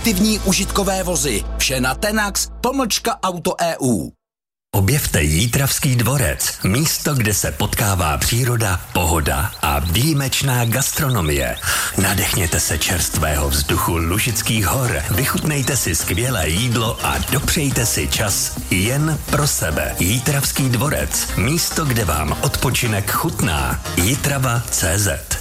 sportovní užitkové vozy. Vše na Tenax /Auto.eu. Objevte Jítravský dvorec, místo, kde se potkává příroda, pohoda a výjimečná gastronomie. Nadechněte se čerstvého vzduchu Lužických hor, vychutnejte si skvělé jídlo a dopřejte si čas jen pro sebe. Jítravský dvorec, místo, kde vám odpočinek chutná. Jitrava.cz